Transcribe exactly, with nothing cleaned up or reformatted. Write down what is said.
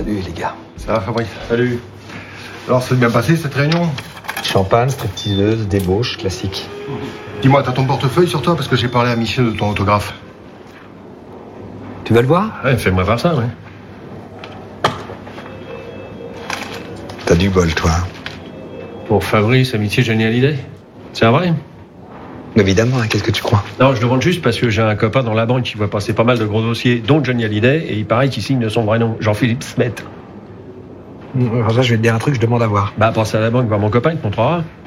Salut les gars. Ça va Fabrice? Salut. Alors, ça s'est bien passé cette réunion? Champagne, stripteaseuse, débauche, classique. Dis-moi, t'as ton portefeuille sur toi? Parce que j'ai parlé à Michel de ton autographe. Tu vas le voir? Ouais, fais-moi voir ça, ouais. T'as du bol, toi. Pour Fabrice, amitié, géniale idée. C'est vrai? Évidemment, hein, qu'est-ce que tu crois? Non, je demande juste parce que j'ai un copain dans la banque qui voit passer pas mal de gros dossiers, dont Johnny Hallyday, et il paraît qu'il signe de son vrai nom, Jean-Philippe Smet. Alors là, je vais te dire un truc, je demande à voir. Bah, pense à la banque, voir mon copain, il te montrera.